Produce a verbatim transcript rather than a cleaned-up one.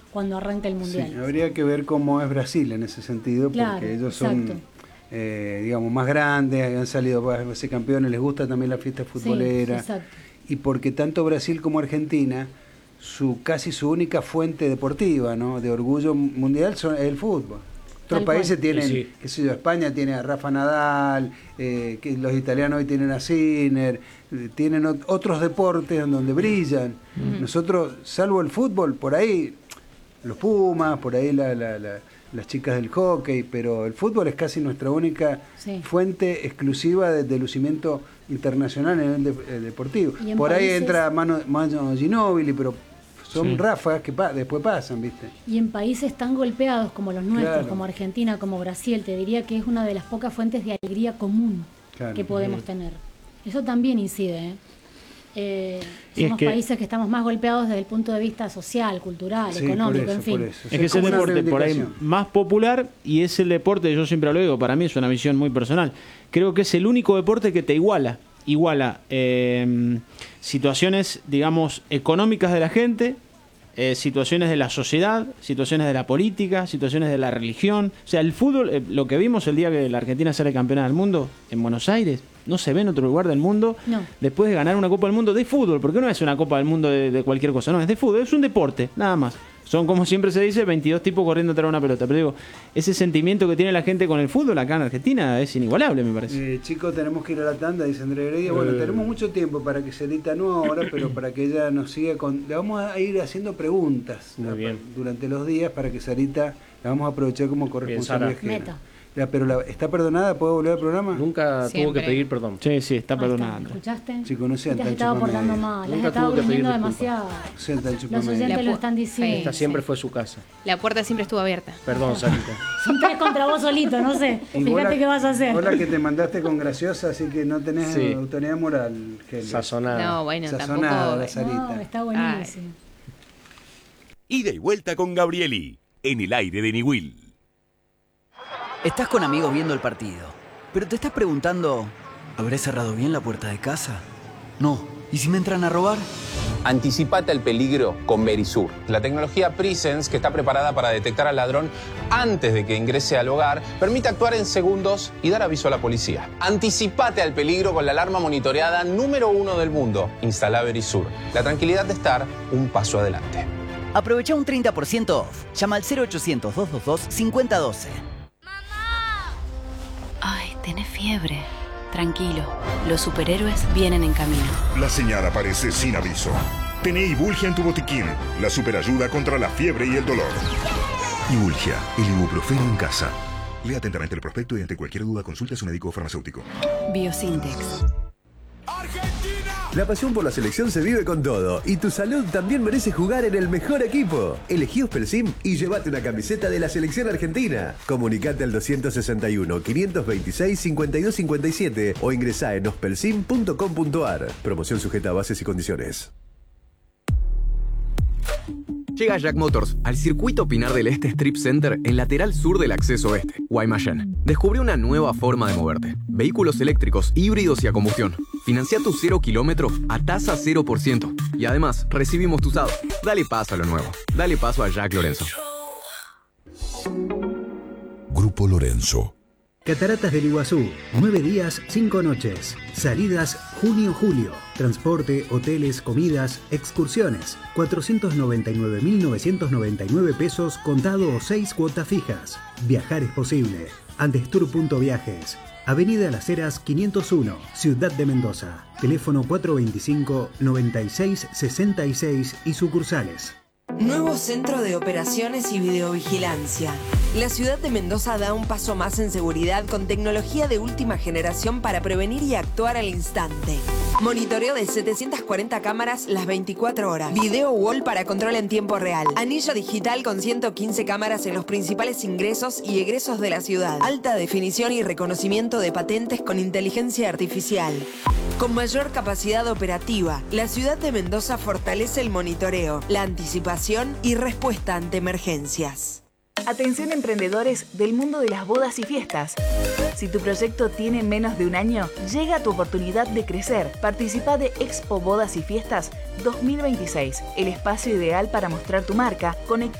cuando arranca el Mundial. Sí, habría que ver cómo es Brasil en ese sentido, claro, porque ellos exacto. son, eh, digamos, más grandes, han salido para ser campeones, les gusta también la fiesta futbolera. Sí, exacto. Y porque tanto Brasil como Argentina, su casi su única fuente deportiva, ¿no?, de orgullo mundial son el fútbol. Otros países cual. tienen, sí. qué sé yo, España tiene a Rafa Nadal, eh, que los italianos hoy tienen a Sinner, eh, tienen ot- otros deportes en donde brillan. Uh-huh. Nosotros, salvo el fútbol, por ahí los Pumas, por ahí la, la, la, las chicas del hockey, pero el fútbol es casi nuestra única sí. fuente exclusiva de, de lucimiento internacional en el de, eh, deportivo. Por países... ahí entra Manu, Manu Ginóbili, pero son sí. ráfagas que pa- después pasan, ¿viste? Y en países tan golpeados como los nuestros, claro. como Argentina, como Brasil, te diría que es una de las pocas fuentes de alegría común claro. que podemos sí. tener. Eso también incide, ¿eh? Eh, somos es que, países que estamos más golpeados desde el punto de vista social, cultural, sí, económico, eso, en fin. Eso. Es que es el deporte por ahí más popular y es el deporte, yo siempre lo digo, para mí es una visión muy personal. Creo que es el único deporte que te iguala, iguala eh, situaciones, digamos, económicas de la gente, eh, situaciones de la sociedad, situaciones de la política, situaciones de la religión. O sea, el fútbol, eh, lo que vimos el día que la Argentina sale campeona del mundo en Buenos Aires, no se ve en otro lugar del mundo no. después de ganar una Copa del Mundo de fútbol, porque no es una Copa del Mundo de, de cualquier cosa, no, es de fútbol, es un deporte, nada más. Son, como siempre se dice, veintidós tipos corriendo atrás de una pelota. Pero digo, ese sentimiento que tiene la gente con el fútbol acá en Argentina es inigualable, me parece. Eh, chicos, tenemos que ir a la tanda, dice Andrés Heredia. Bueno, eh. tenemos mucho tiempo para que Sarita, no ahora, pero para que ella nos siga con... Le vamos a ir haciendo preguntas Muy bien. durante los días para que Sarita la vamos a aprovechar como corresponsal viajera. Ya, pero la, ¿está perdonada? ¿Puede volver al programa? Nunca Siempre. tuvo que pedir perdón. Sí, sí, está perdonada. ¿Escuchaste? Sí, conocían. Te has estado portando mal, has estado gruñendo demasiado. Los oyentes lo están diciendo. Esta siempre sí. fue su casa. La puerta siempre estuvo abierta. Perdón, Sarita. Son tres contra vos solito, no sé. Y Fíjate la, qué vas a hacer. Hola que te mandaste con Graciosa, así que no tenés sí. autoridad moral. Sazonada. No, bueno, Sazonada, tampoco. Sarita. No, está buenísimo. Ida y vuelta con Gabrieli, en el aire de Niwil. Estás con amigos viendo el partido, pero te estás preguntando, ¿habré cerrado bien la puerta de casa? No. ¿Y si me entran a robar? Anticipate al peligro con Verisur, la tecnología Presence que está preparada para detectar al ladrón antes de que ingrese al hogar, permite actuar en segundos y dar aviso a la policía. Anticipate al peligro con la alarma monitoreada número uno del mundo. Instala Verisur, la tranquilidad de estar un paso adelante. Aprovecha un treinta por ciento off. Llama al cero ochocientos, dos dos dos, cinco cero uno dos. Ay, tenés fiebre. Tranquilo, los superhéroes vienen en camino. La señal aparece sin aviso. Tené Ibulgia en tu botiquín, la superayuda contra la fiebre y el dolor. Ibulgia, el ibuprofeno en casa. Lea atentamente el prospecto y ante cualquier duda consulte a su médico o farmacéutico. Biosintex. La pasión por la selección se vive con todo y tu salud también merece jugar en el mejor equipo. Elegí Ospelsim y llévate una camiseta de la selección argentina. Comunicate al dos seis uno, quinientos veintiséis, cincuenta y dos cincuenta y siete o ingresá en ospelsim punto com punto ar. Promoción sujeta a bases y condiciones. Llega Jack Motors al circuito Pinar del Este Strip Center en lateral sur del acceso este, Guaymallén. Descubre una nueva forma de moverte. Vehículos eléctricos, híbridos y a combustión. Financia tu cero kilómetro a tasa cero por ciento. Y además, recibimos tu usado. Dale paso a lo nuevo. Dale paso a Jack Lorenzo. Grupo Lorenzo. Cataratas del Iguazú, nueve días, cinco noches. Salidas junio-julio. Transporte, hoteles, comidas, excursiones. cuatrocientos noventa y nueve mil novecientos noventa y nueve pesos contado o seis cuotas fijas. Viajar es posible. Andestour punto viajes. Avenida Las Heras quinientos uno, Ciudad de Mendoza. Teléfono cuatro veinticinco, noventa y seis, sesenta y seis y sucursales. Nuevo Centro de Operaciones y Videovigilancia. La ciudad de Mendoza da un paso más en seguridad con tecnología de última generación para prevenir y actuar al instante. Monitoreo de setecientas cuarenta cámaras las veinticuatro horas. Video wall para control en tiempo real. Anillo digital con ciento quince cámaras en los principales ingresos y egresos de la ciudad. Alta definición y reconocimiento de patentes con inteligencia artificial. Con mayor capacidad operativa, la ciudad de Mendoza fortalece el monitoreo, la anticipación y respuesta ante emergencias. Atención emprendedores del mundo de las bodas y fiestas. Si tu proyecto tiene menos de un año, llega tu oportunidad de crecer. Participa de Expo Bodas y Fiestas dos mil veintiséis, el espacio ideal para mostrar tu marca, conectar